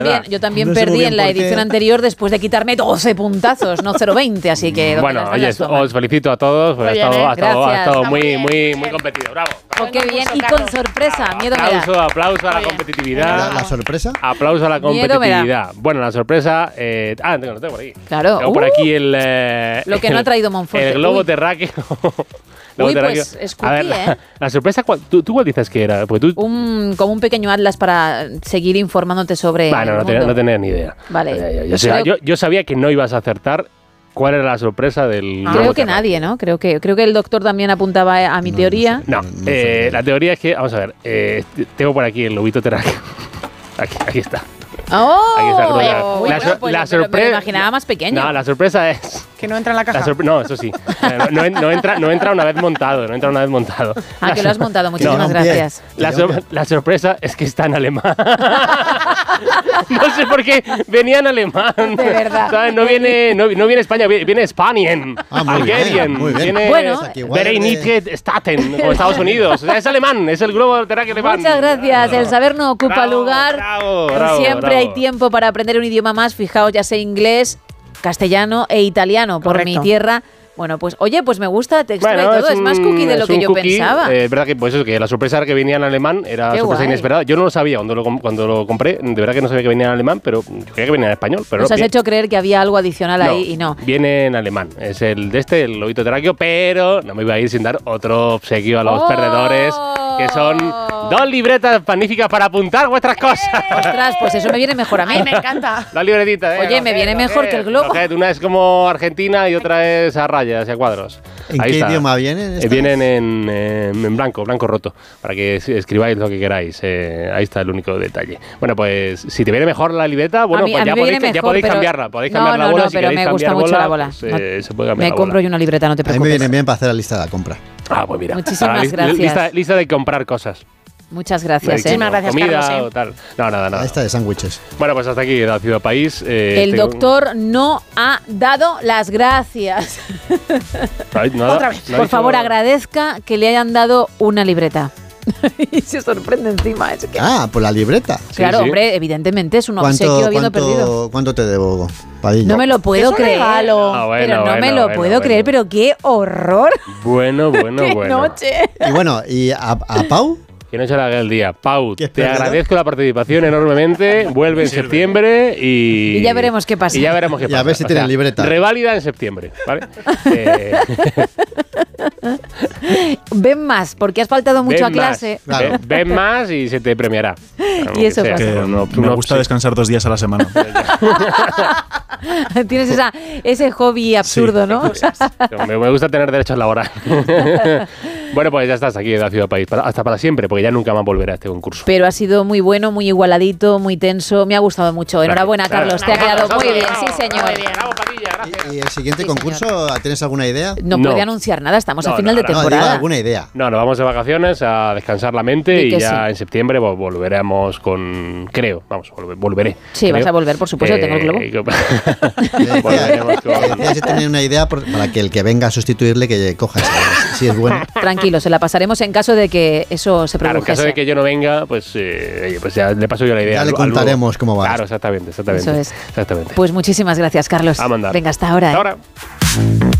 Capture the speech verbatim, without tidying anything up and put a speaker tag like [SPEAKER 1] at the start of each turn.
[SPEAKER 1] Bien, yo también no perdí en la edición qué. anterior después de quitarme doce puntazos, no cero veinte, así que...
[SPEAKER 2] Bueno, oye, os felicito a todos, porque ha estado, eh. ha estado, ha estado muy, muy, muy, muy competido. Bravo.
[SPEAKER 1] Oh, qué bien, y con sorpresa, miedo me da.
[SPEAKER 2] Aplauso, aplauso a la competitividad.
[SPEAKER 3] ¿La, la sorpresa?
[SPEAKER 2] Aplauso a la competitividad. Bueno, la sorpresa... Eh, ah, tengo, lo tengo por aquí.
[SPEAKER 1] Claro.
[SPEAKER 2] Tengo uh, por aquí el... Eh,
[SPEAKER 1] lo que
[SPEAKER 2] el,
[SPEAKER 1] no ha traído Monforte.
[SPEAKER 2] El globo Uy. terráqueo.
[SPEAKER 1] Uy, pues es cookie,
[SPEAKER 2] a ver, la,
[SPEAKER 1] ¿eh?
[SPEAKER 2] la sorpresa, ¿tú, ¿tú cuál dices que era? Pues tú...
[SPEAKER 1] un, como un pequeño atlas para seguir informándote sobre
[SPEAKER 2] Bueno, no, tenía, no tenía ni idea.
[SPEAKER 1] Vale.
[SPEAKER 2] Yo, yo, yo, sabía, yo, yo sabía que no ibas a acertar cuál era la sorpresa del...
[SPEAKER 1] Ah, creo que nadie, ¿no? Creo que, creo que el doctor también apuntaba a mi
[SPEAKER 3] no,
[SPEAKER 1] teoría.
[SPEAKER 2] No, no, no eh, la teoría es que, vamos a ver, eh, tengo por aquí el lobito terráqueo. Aquí, aquí está.
[SPEAKER 1] ¡Oh!
[SPEAKER 2] Aquí está
[SPEAKER 1] Oye,
[SPEAKER 2] la,
[SPEAKER 1] bueno,
[SPEAKER 2] la,
[SPEAKER 1] pues,
[SPEAKER 2] la
[SPEAKER 1] sorpresa. Me lo imaginaba más pequeño.
[SPEAKER 2] No, la sorpresa es...
[SPEAKER 4] Que no entra en la caja.
[SPEAKER 2] La no, eso sí. No, no, no, entra, no entra una vez montado, no entra una vez montado.
[SPEAKER 1] Ah,
[SPEAKER 2] la
[SPEAKER 1] que lo has montado, muchísimas
[SPEAKER 2] no,
[SPEAKER 1] gracias.
[SPEAKER 2] La, sor la sorpresa es que está en alemán. No sé por qué venía en alemán.
[SPEAKER 1] De verdad.
[SPEAKER 2] ¿Sabes? No viene, no, no viene España, viene Spanien,
[SPEAKER 3] ah, muy
[SPEAKER 2] Algerien,
[SPEAKER 3] bien, muy bien.
[SPEAKER 2] viene
[SPEAKER 1] bueno,
[SPEAKER 2] Vereinigte Staaten, como Estados Unidos. O sea, es alemán, es el globo terráqueo alemán.
[SPEAKER 1] Muchas gracias. El saber no ocupa
[SPEAKER 2] bravo,
[SPEAKER 1] lugar.
[SPEAKER 2] Bravo, bravo,
[SPEAKER 1] Siempre
[SPEAKER 2] bravo.
[SPEAKER 1] hay tiempo para aprender un idioma más. Fijaos, ya sé inglés, castellano e italiano por
[SPEAKER 4] Correcto.
[SPEAKER 1] mi tierra. Bueno, pues oye, pues me gusta, te extra
[SPEAKER 2] Bueno,
[SPEAKER 1] y todo. Es,
[SPEAKER 2] es
[SPEAKER 1] un, más cookie de lo que yo
[SPEAKER 2] cookie,
[SPEAKER 1] pensaba.
[SPEAKER 2] Es eh, verdad que pues eso, que la sorpresa era que venía en alemán, era
[SPEAKER 1] Qué
[SPEAKER 2] sorpresa
[SPEAKER 1] guay.
[SPEAKER 2] inesperada. Yo no lo sabía cuando lo, cuando lo compré, de verdad que no sabía que venía en alemán, pero yo creía que venía en español. Pero
[SPEAKER 1] Nos
[SPEAKER 2] no,
[SPEAKER 1] has
[SPEAKER 2] bien,
[SPEAKER 1] hecho creer que había algo adicional
[SPEAKER 2] no,
[SPEAKER 1] ahí y no.
[SPEAKER 2] Viene en alemán, es el de este, el lobito terráqueo, pero no me iba a ir sin dar otro obsequio a los
[SPEAKER 1] ¡Oh!
[SPEAKER 2] perdedores, que son dos libretas magníficas para apuntar vuestras cosas.
[SPEAKER 1] Ostras, pues eso me viene mejor a mí.
[SPEAKER 4] Ay, me encanta.
[SPEAKER 2] La libretita, ¿eh?
[SPEAKER 1] Oye, me viene mejor que el globo.
[SPEAKER 2] Coget, una es como Argentina y otra es a rayas y a cuadros.
[SPEAKER 3] ¿En
[SPEAKER 2] Ahí
[SPEAKER 3] qué
[SPEAKER 2] está.
[SPEAKER 3] idioma vienen?
[SPEAKER 2] Eh, vienen en, eh, en blanco, blanco roto, para que es- escribáis lo que queráis. Eh, ahí está el único detalle. Bueno, pues si te viene mejor la libreta, bueno,
[SPEAKER 1] A mí-
[SPEAKER 2] pues
[SPEAKER 1] a
[SPEAKER 2] ya
[SPEAKER 1] mí me
[SPEAKER 2] podéis,
[SPEAKER 1] viene
[SPEAKER 2] ya
[SPEAKER 1] mejor,
[SPEAKER 2] podéis
[SPEAKER 1] pero-
[SPEAKER 2] cambiarla. Podéis
[SPEAKER 1] No,
[SPEAKER 2] cambiar la
[SPEAKER 1] no,
[SPEAKER 2] bola
[SPEAKER 1] no,
[SPEAKER 2] si
[SPEAKER 1] pero
[SPEAKER 2] queréis
[SPEAKER 1] me gusta
[SPEAKER 2] cambiar
[SPEAKER 1] mucho la bola.
[SPEAKER 2] pues, eh, se puede cambiar
[SPEAKER 1] Me
[SPEAKER 2] la
[SPEAKER 1] compro
[SPEAKER 2] bola.
[SPEAKER 1] yo una libreta, no te
[SPEAKER 3] A mí me
[SPEAKER 1] preocupes.
[SPEAKER 3] viene bien para hacer la lista de la compra.
[SPEAKER 2] Ah, pues mira.
[SPEAKER 1] Muchísimas
[SPEAKER 2] Ah, li-
[SPEAKER 1] gracias.
[SPEAKER 2] Lista, lista de comprar cosas.
[SPEAKER 1] Muchas gracias. ¿eh?
[SPEAKER 4] Muchísimas gracias,
[SPEAKER 2] comida
[SPEAKER 4] Carlos, ¿eh?
[SPEAKER 2] o tal. No, nada, nada.
[SPEAKER 3] Esta de sándwiches.
[SPEAKER 2] Bueno, pues hasta aquí la Ciudad País. Eh,
[SPEAKER 1] El
[SPEAKER 2] tengo-
[SPEAKER 1] doctor no ha dado las gracias.
[SPEAKER 2] Ay, nada,
[SPEAKER 4] Otra vez.
[SPEAKER 2] no ha
[SPEAKER 1] Por
[SPEAKER 2] dicho-
[SPEAKER 1] favor, agradezca que le hayan dado una libreta. Y se sorprende encima. Es que...
[SPEAKER 3] Ah, por la libreta.
[SPEAKER 1] Claro,
[SPEAKER 2] sí.
[SPEAKER 1] hombre, evidentemente es un obsequio habiendo perdido.
[SPEAKER 3] cuánto, ¿Cuánto te debo, Padilla?
[SPEAKER 1] No me lo puedo
[SPEAKER 4] Es un
[SPEAKER 1] creer.
[SPEAKER 4] regalo.
[SPEAKER 2] Ah, bueno,
[SPEAKER 1] pero no
[SPEAKER 2] bueno,
[SPEAKER 1] me lo
[SPEAKER 2] bueno,
[SPEAKER 1] puedo
[SPEAKER 2] bueno.
[SPEAKER 1] creer, pero qué horror.
[SPEAKER 2] Bueno, bueno,
[SPEAKER 1] qué
[SPEAKER 2] bueno.
[SPEAKER 1] noche.
[SPEAKER 3] Y bueno, ¿y a, a Pau?
[SPEAKER 2] Que no se le haga el día. Pau,
[SPEAKER 3] ¿Qué
[SPEAKER 2] te
[SPEAKER 3] perdedor?
[SPEAKER 2] agradezco la participación enormemente. Vuelve en septiembre y...
[SPEAKER 1] Y ya veremos qué pasa.
[SPEAKER 2] Y ya veremos qué
[SPEAKER 3] Y a
[SPEAKER 2] pasa.
[SPEAKER 3] ver si
[SPEAKER 2] O
[SPEAKER 3] tienen
[SPEAKER 2] sea,
[SPEAKER 3] libreta.
[SPEAKER 2] Reválida en septiembre, ¿vale? eh,
[SPEAKER 1] Ven más, porque has faltado mucho
[SPEAKER 2] ven
[SPEAKER 1] a clase.
[SPEAKER 2] Más,
[SPEAKER 3] Claro.
[SPEAKER 2] ven, ven más y se te premiará.
[SPEAKER 1] Y eso pasa.
[SPEAKER 5] Que
[SPEAKER 2] No,
[SPEAKER 5] me
[SPEAKER 2] no,
[SPEAKER 5] gusta
[SPEAKER 2] sí.
[SPEAKER 5] descansar dos días a la semana.
[SPEAKER 1] Tienes esa, ese hobby absurdo, ¿no?
[SPEAKER 2] Me, me gusta tener derechos laborales. Bueno, pues ya estás aquí en la Ciudad País. Para- hasta para siempre, porque ya nunca más volverá a este concurso.
[SPEAKER 1] Pero ha sido muy bueno, muy igualadito, muy tenso. Me ha gustado mucho. Enhorabuena, Carlos. Te ha quedado muy bien. Sí, señor.
[SPEAKER 4] Muy bien.
[SPEAKER 2] Bravo, Padilla, gracias.
[SPEAKER 3] ¿Y, y el siguiente
[SPEAKER 1] Sí,
[SPEAKER 3] concurso, tienes alguna idea?
[SPEAKER 1] No,
[SPEAKER 2] No.
[SPEAKER 1] puede anunciar nada. Estamos
[SPEAKER 2] No,
[SPEAKER 1] a final
[SPEAKER 2] no,
[SPEAKER 1] de
[SPEAKER 2] no,
[SPEAKER 3] No, digo
[SPEAKER 1] temporada.
[SPEAKER 3] alguna idea.
[SPEAKER 2] No, nos vamos de vacaciones a descansar la mente
[SPEAKER 1] Di
[SPEAKER 2] y
[SPEAKER 1] que
[SPEAKER 2] ya
[SPEAKER 1] sí.
[SPEAKER 2] en septiembre vol- volveremos con... Creo, vamos, volver- volveré.
[SPEAKER 1] Sí,
[SPEAKER 2] creo.
[SPEAKER 1] vas a volver, por supuesto, tengo el globo.
[SPEAKER 3] Le decía,
[SPEAKER 2] Volveremos con-
[SPEAKER 3] le decía si tenía una idea por- para que el que venga a sustituirle que coja esa, si es bueno.
[SPEAKER 1] Tranquilo, se la pasaremos en caso de que eso se
[SPEAKER 2] Claro, en
[SPEAKER 1] produjese.
[SPEAKER 2] caso de que yo no venga, pues, eh, oye, pues ya le paso yo la idea.
[SPEAKER 3] Ya
[SPEAKER 2] al-
[SPEAKER 3] le
[SPEAKER 2] al
[SPEAKER 3] contaremos
[SPEAKER 2] Lugo.
[SPEAKER 3] cómo va.
[SPEAKER 2] Claro, exactamente, exactamente.
[SPEAKER 1] Eso es.
[SPEAKER 2] Exactamente.
[SPEAKER 1] Pues muchísimas gracias, Carlos.
[SPEAKER 2] A mandar.
[SPEAKER 1] Venga, hasta ahora. ¿eh?
[SPEAKER 2] Hasta ahora.